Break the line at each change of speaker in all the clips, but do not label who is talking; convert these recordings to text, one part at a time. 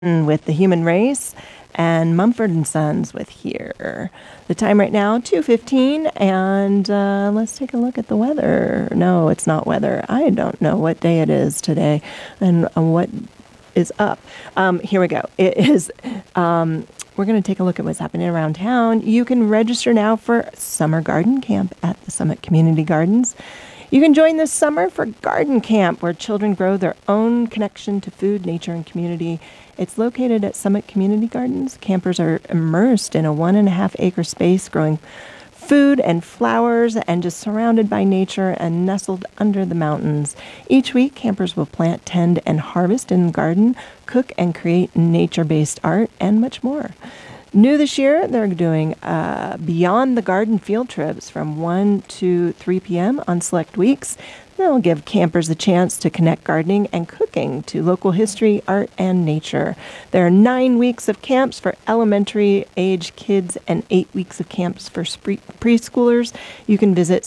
with The Human Race and Mumford & Sons with Here. The time right now, 2:15, and let's take a look at the weather. No, it's not weather. I don't know what day it is today and what is up. Here we go. It is, we're going to take a look at what's happening around town. You can register now for Summer Garden Camp at the Summit Community Gardens. You can join this summer for Garden Camp, where children grow their own connection to food, nature, and community. It's located at Summit Community Gardens. Campers are immersed in a 1.5-acre space growing food and flowers and just surrounded by nature and nestled under the mountains. Each week, campers will plant, tend, and harvest in the garden, cook and create nature-based art, and much more. New this year, they're doing Beyond the Garden field trips from 1 to 3 p.m. on select weeks. They'll give campers a chance to connect gardening and cooking to local history, art, and nature. There are 9 weeks of camps for elementary-age kids and 8 weeks of camps for preschoolers. You can visit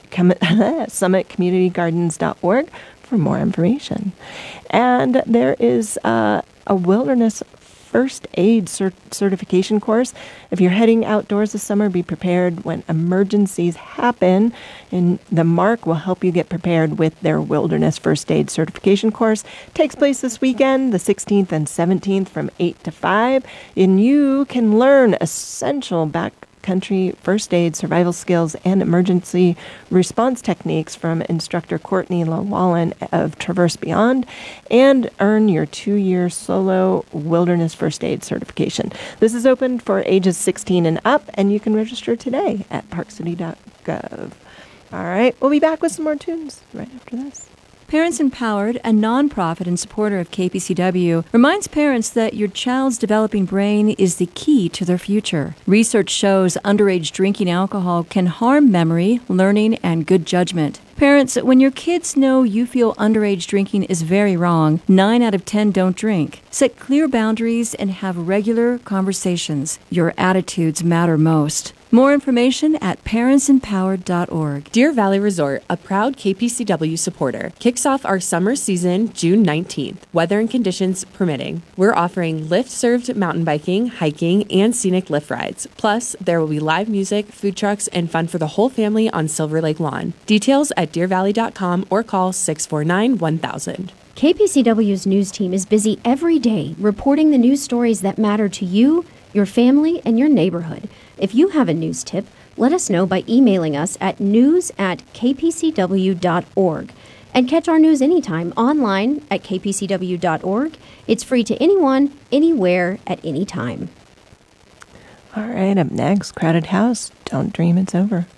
summitcommunitygardens.org for more information. And there is a wilderness first aid certification course. If you're heading outdoors this summer, be prepared when emergencies happen. And the Mark will help you get prepared with their wilderness first aid certification course. Takes place this weekend, the 16th and 17th from 8 to 5. And you can learn essential backcountry first aid, survival skills, and emergency response techniques from instructor Courtney Llewellyn of Traverse Beyond, and earn your 2-year solo wilderness first aid certification. This is open for ages 16 and up, and you can register today at parkcity.gov. All right, we'll be back with some more tunes right after this.
Parents Empowered, a nonprofit and supporter of KPCW, reminds parents that your child's developing brain is the key to their future. Research shows underage drinking alcohol can harm memory, learning, and good judgment. Parents, when your kids know you feel underage drinking is very wrong, 9 out of 10 don't drink. Set clear boundaries and have regular conversations. Your attitudes matter most. More information at parentsempowered.org.
Deer Valley Resort, a proud KPCW supporter, kicks off our summer season June 19th, weather and conditions permitting. We're offering lift-served mountain biking, hiking, and scenic lift rides. Plus, there will be live music, food trucks, and fun for the whole family on Silver Lake Lawn. Details at deervalley.com or call 649-1000.
KPCW's news team is busy every day reporting the news stories that matter to you, your family, and your neighborhood. If you have a news tip, let us know by emailing us at news@kpcw.org. And catch our news anytime online at kpcw.org. It's free to anyone, anywhere, at any time.
All right, up next, Crowded House, Don't Dream It's Over.